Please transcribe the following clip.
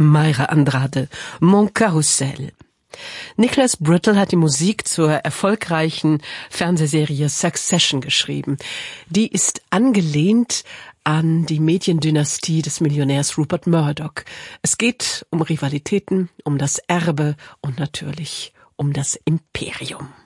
Mayra Andrade, Mon Carrousel. Nicholas Britell hat die Musik zur erfolgreichen Fernsehserie Succession geschrieben. Die ist angelehnt an die Mediendynastie des Millionärs Rupert Murdoch. Es geht um Rivalitäten, um das Erbe und natürlich um das Imperium.